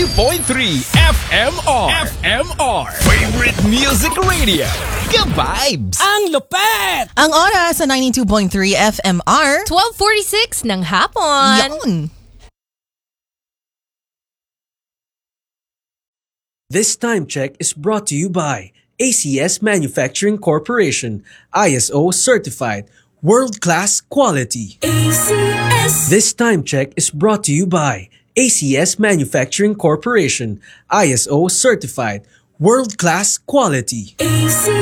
FMR. FMR. Favorite Music Radio. Ka-vibes. Ang lupet! Ang oras sa 92.3 FMR. 12:46 ng hapon. Yun. This time check is brought to you by ACS Manufacturing Corporation, ISO certified, world-class quality. ACS. This time check is brought to you by ACS Manufacturing Corporation, ISO certified, world-class quality.